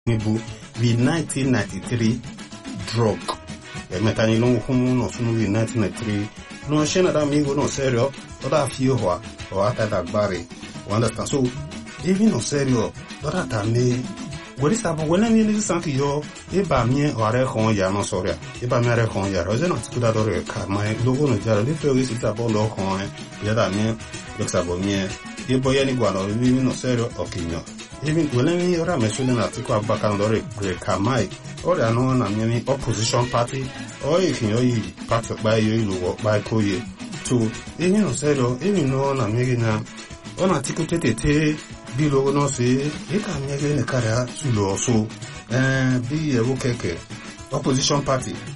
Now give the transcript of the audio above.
the 1993 drug. Metani no humu no sunu the 1993. No shena da mingo no serio. Oda fio wa ata da gbare. You understand? So even no serio. Oda tame. Where is about when I mean this something yo? Eba mie ore kon ya no sorry. Eba mie ore kon ya. Oje no tikuda do re ka my logo no jara. If you is about lo kon ya da mie looks about mie. Ebo ya ni gwa no even no serio opinion. Even when I mean ora me shule na tiku abaka no re ka my or I know na mie opposition party or if you party by you logo by koye. To even no serio even no na mie na ona tiku tete bi logo no se e ka mie ne kara su lo so bi e wo keke opposition party